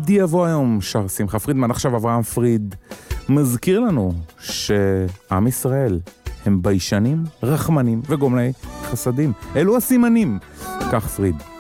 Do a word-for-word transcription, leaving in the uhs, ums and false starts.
עתידי יבוא היום, שר שמחה פרידמן. עכשיו אברהם פריד מזכיר לנו שעם ישראל הם ביישנים, רחמנים וגומלי חסדים. אלו הסימנים, כך פריד.